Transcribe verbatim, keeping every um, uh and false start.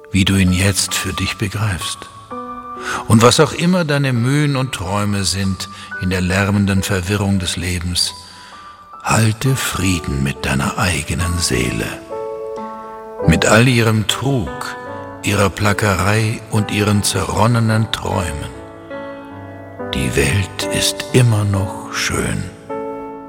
wie du ihn jetzt für dich begreifst. Und was auch immer deine Mühen und Träume sind in der lärmenden Verwirrung des Lebens, halte Frieden mit deiner eigenen Seele. Mit all ihrem Trug, ihrer Plackerei und ihren zerronnenen Träumen. Die Welt ist immer noch schön.